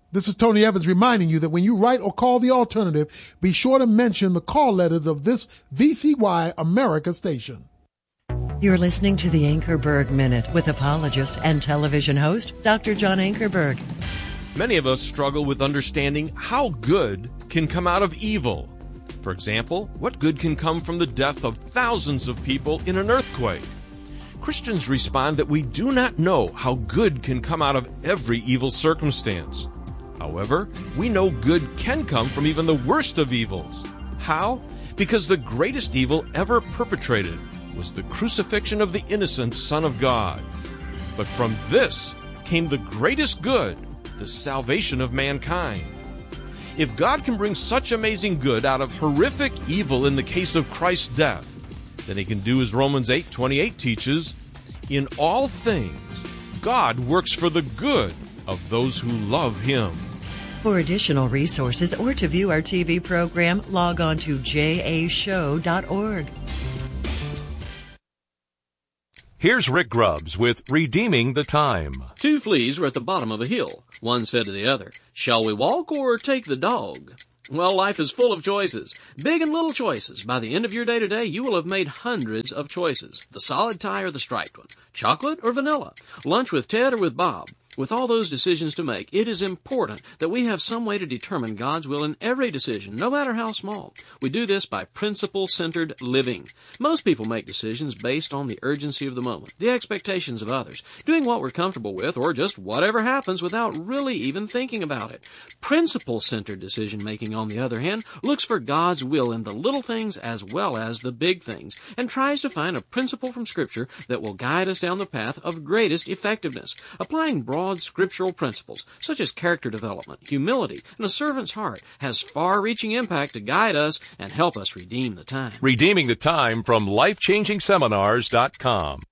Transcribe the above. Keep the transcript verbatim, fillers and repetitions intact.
This is Tony Evans reminding you that when you write or call the alternative, be sure to mention the call letters of this V C Y America station. You're listening to the Ankerberg Minute with apologist and television host, Doctor John Ankerberg. Many of us struggle with understanding how good can come out of evil. For example, what good can come from the death of thousands of people in an earthquake? Christians respond that we do not know how good can come out of every evil circumstance. However, we know good can come from even the worst of evils. How? Because the greatest evil ever perpetrated was the crucifixion of the innocent Son of God. But from this came the greatest good, the salvation of mankind. If God can bring such amazing good out of horrific evil in the case of Christ's death, then He can do as Romans eight twenty-eight teaches, in all things, God works for the good of those who love Him. For additional resources or to view our T V program, log on to j a show dot org. Here's Rick Grubbs with Redeeming the Time. Two fleas were at the bottom of a hill. One said to the other, "Shall we walk or take the dog?" Well, life is full of choices, big and little choices. By the end of your day today, you will have made hundreds of choices. The solid tie or the striped one, chocolate or vanilla, lunch with Ted or with Bob. With all those decisions to make, it is important that we have some way to determine God's will in every decision, no matter how small. We do this by principle-centered living. Most people make decisions based on the urgency of the moment, the expectations of others, doing what we're comfortable with, or just whatever happens without really even thinking about it. Principle-centered decision-making, on the other hand, looks for God's will in the little things as well as the big things, and tries to find a principle from Scripture that will guide us down the path of greatest effectiveness, applying broad scriptural principles such as character development, humility, and a servant's heart has far-reaching impact to guide us and help us redeem the time. Redeeming the Time from life changing seminars dot com.